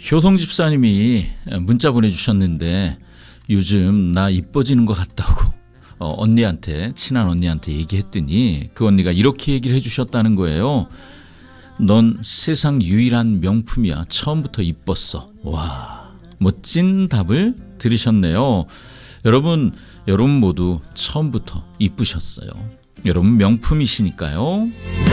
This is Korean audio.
효성 집사님이 문자 보내주셨는데 요즘 나 이뻐지는 것 같다고 언니한테, 친한 언니한테 얘기했더니 그 언니가 이렇게 얘기를 해주셨다는 거예요. 넌 세상 유일한 명품이야. 처음부터 이뻤어. 와, 멋진 답을 들으셨네요. 여러분 모두 처음부터 이쁘셨어요. 여러분 명품이시니까요.